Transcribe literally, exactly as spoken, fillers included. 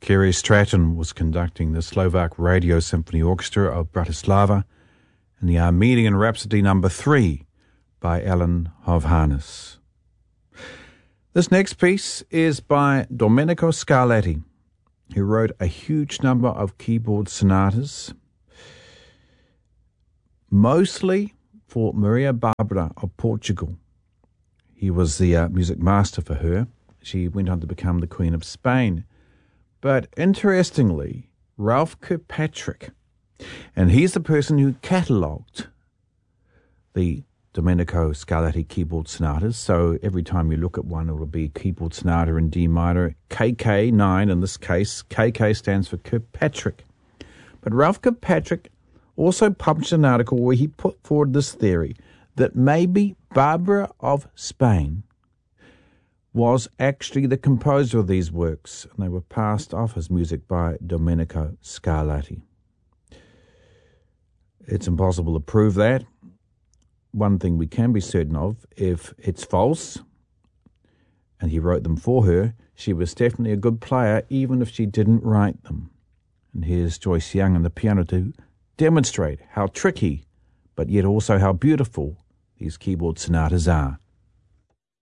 Kerry Stratton was conducting the Slovak Radio Symphony Orchestra of Bratislava and the Armenian Rhapsody number three by Alan Hovhannes. This next piece is by Domenico Scarlatti, who wrote a huge number of keyboard sonatas, mostly for Maria Barbara of Portugal. He was the uh, music master for her. She went on to become the Queen of Spain. But interestingly, Ralph Kirkpatrick, and he's the person who catalogued the Domenico Scarlatti keyboard sonatas. So every time you look at one, it'll be keyboard sonata in D minor, K K nine in this case. K K stands for Kirkpatrick. But Ralph Kirkpatrick also published an article where he put forward this theory that maybe Barbara of Spain was actually the composer of these works, and they were passed off as music by Domenico Scarlatti. It's impossible to prove that. One thing we can be certain of, if it's false, and he wrote them for her, she was definitely a good player, even if she didn't write them. And here's Joyce Young on the piano to demonstrate how tricky, but yet also how beautiful, these keyboard sonatas are.